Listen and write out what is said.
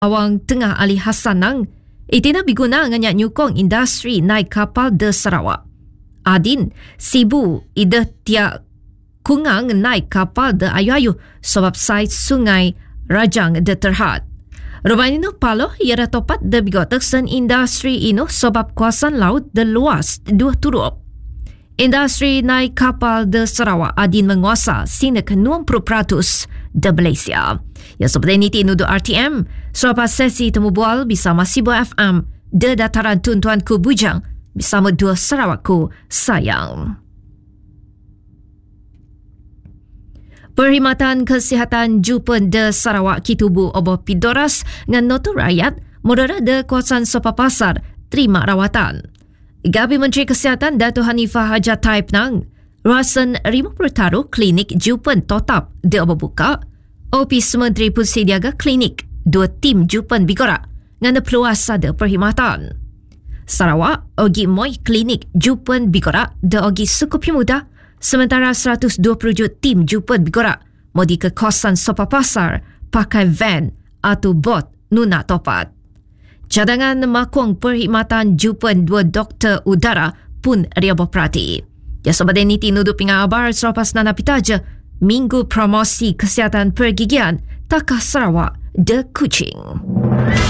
Awang Tengah Ali Hassanang itina biguna nganya nyukong industri naik kapal de Sarawak. Adin sibu ida tia kungang naik kapal de ayu-ayu sebab sait sungai Rajang de terhad. Ruban ino palo ia topat de bigo teksen industri ino sebab kawasan laut de luas dua turup. Industri naik kapal de Sarawak adin menguasa sehingga 90% de Malaysia. Ya seperti ini tinudu RTM, selepas sesi temu bual bersama Sibu FM de dataran Tuntuanku Bujang bersama dua Sarawakku sayang. Perkhidmatan Kesihatan Jupen de Sarawak Kitubu Obo Pidoras dengan noto rakyat modera de kawasan Sepapasar terima rawatan. Gabi Menteri Kesihatan Dato' Hanifah Hajat Taib Nang, rasan 50 taruh klinik Jupen totap de Obo buka. Opis Menteri pun sediaga klinik 2 tim Jupen Bigora dengan peluas ada perkhidmatan. Sarawak ogi moi klinik Jupen Bigora de ogi sukup muda, sementara 120 tim Jupen Bigora modi ke kawasan Sepapasar pakai van atau bot nuna topat. Cadangan makung perkhidmatan Jupen 2 doktor udara pun riaba perhati. Ya sobat ini tinudup ingat abar selepas nana pitaja Minggu Promosi Kesihatan Pergigian Takah Sarawak de Kuching.